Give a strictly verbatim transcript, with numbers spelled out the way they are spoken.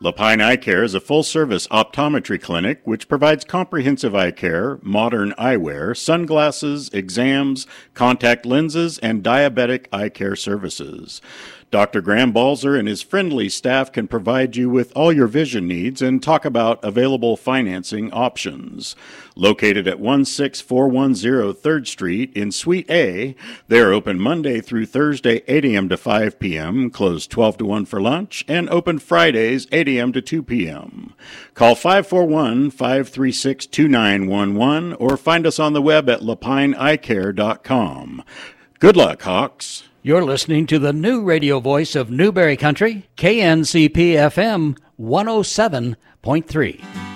Lapine Eye Care is a full-service optometry clinic which provides comprehensive eye care, modern eyewear, sunglasses, exams, contact lenses, and diabetic eye care services. Doctor Graham Balzer and his friendly staff can provide you with all your vision needs and talk about available financing options. Located at one six four one zero third Street in Suite A, they're open Monday through Thursday eight a.m. to five p.m., closed twelve to one for lunch, and open Fridays eight a.m. to two p.m. Call five four one, five three six, two nine one one or find us on the web at lapine eye care dot com. Good luck, Hawks. You're listening to the new radio voice of Newberry Country, K N C P F M one oh seven point three.